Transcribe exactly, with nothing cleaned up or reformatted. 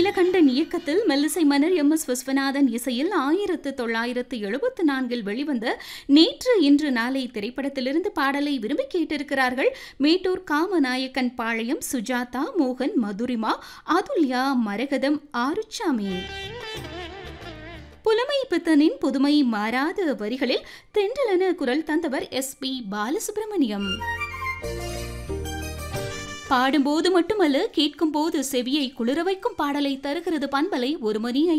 நீலகண்டன் இயக்கத்தில் மெல்லிசை மன்னர் எம் எஸ் விஸ்வநாதன் இசையில் ஆயிரத்து தொள்ளாயிரத்து எழுபத்து நான்கில் வெளிவந்த நேற்று இன்று நாளை திரைப்படத்திலிருந்து பாடலை விரும்பி கேட்டிருக்கிறார்கள். மேட்டூர் காமநாயக்கன் பாளையம் சுஜாதா, மோகன், மதுரிமா, அதுல்யா, மரகதம், ஆறுச்சாமி. புலமை பித்தனின் புதுமை மாறாத வரிகளில் தென்றலென குரல் தந்தவர் எஸ் பி பாலசுப்ரமணியம். பாடும்போது மட்டுமல்ல, கேட்கும் போது செவியை குளிர வைக்கும் பாடலை தருகிறது பண்பலை ஒரு மணி